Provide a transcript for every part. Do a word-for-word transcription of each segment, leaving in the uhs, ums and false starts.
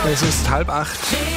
Es ist halb acht.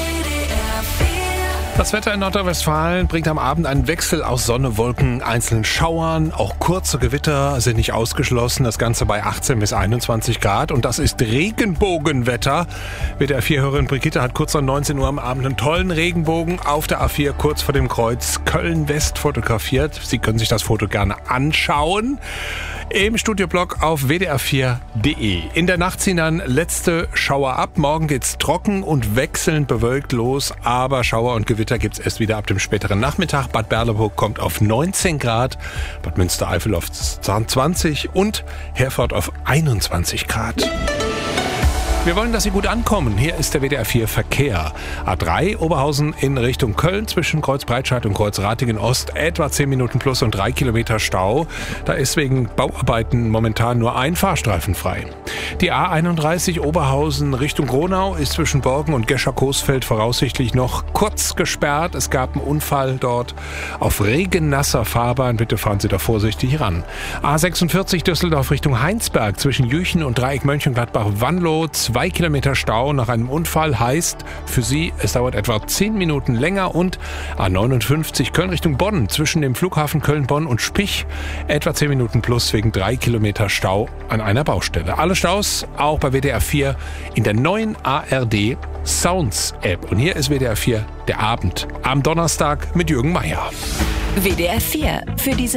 Das Wetter in Nordrhein-Westfalen bringt am Abend einen Wechsel aus Sonne, Wolken, einzelnen Schauern. Auch kurze Gewitter sind nicht ausgeschlossen. Das Ganze bei achtzehn bis einundzwanzig Grad. Und das ist Regenbogenwetter. W D R vier-Hörerin Brigitte hat kurz nach neunzehn Uhr am Abend einen tollen Regenbogen auf der A vier kurz vor dem Kreuz Köln-West fotografiert. Sie können sich das Foto gerne anschauen im Studioblog auf w d r vier punkt d e. In der Nacht ziehen dann letzte Schauer ab. Morgen geht's trocken und wechselnd bewölkt los. Aber Schauer und Gewitter gibt's erst wieder ab dem späteren Nachmittag. Bad Berleburg kommt auf neunzehn Grad, Bad Münstereifel auf zwanzig und Herford auf einundzwanzig Grad. Wir wollen, dass Sie gut ankommen. Hier ist der W D R vier Verkehr. A drei Oberhausen in Richtung Köln zwischen Kreuz Breitscheid und Kreuz Ratingen Ost. Etwa zehn Minuten plus und drei Kilometer Stau. Da ist wegen Bauarbeiten momentan nur ein Fahrstreifen frei. Die A einunddreißig Oberhausen Richtung Gronau ist zwischen Borken und Gescher-Coesfeld voraussichtlich noch kurz gesperrt. Es gab einen Unfall dort auf regennasser Fahrbahn. Bitte fahren Sie da vorsichtig ran. A sechsundvierzig Düsseldorf Richtung Heinsberg zwischen Jüchen und Dreieck Mönchengladbach-Wanlo. Zwei Kilometer Stau nach einem Unfall heißt für Sie, es dauert etwa zehn Minuten länger. Und A neunundfünfzig Köln Richtung Bonn zwischen dem Flughafen Köln-Bonn und Spich etwa zehn Minuten plus wegen drei Kilometer Stau an einer Baustelle. Alle Staus auch bei W D R vier in der neuen A R D Sounds App. Und hier ist W D R vier der Abend am Donnerstag mit Jürgen Meier. W D R vier für diese